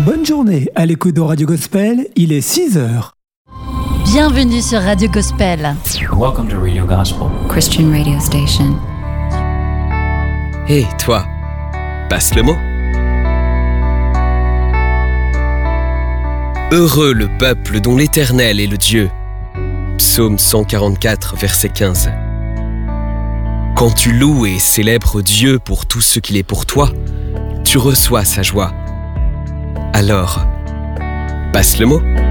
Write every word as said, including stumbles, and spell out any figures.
Bonne journée à l'écoute de Radio Gospel, il est six heures. Bienvenue sur Radio Gospel. Welcome to Radio Gospel. Christian radio station. Hé, hey, toi, passe le mot. Heureux le peuple dont l'Éternel est le Dieu. Psaume cent quarante-quatre, verset quinze. Quand tu loues et célèbres Dieu pour tout ce qu'il est pour toi, tu reçois sa joie. Alors, passe le mot.